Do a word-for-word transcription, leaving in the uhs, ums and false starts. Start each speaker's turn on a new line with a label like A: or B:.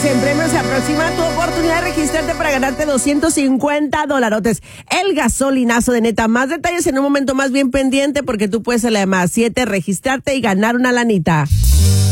A: dólares en premios. Se aproxima tu oportunidad de registrarte para ganarte doscientos cincuenta dolarotes. El gasolinazo de Neta. Más detalles en un momento, más bien pendiente, porque tú puedes a la más siete registrarte y ganar una lanita.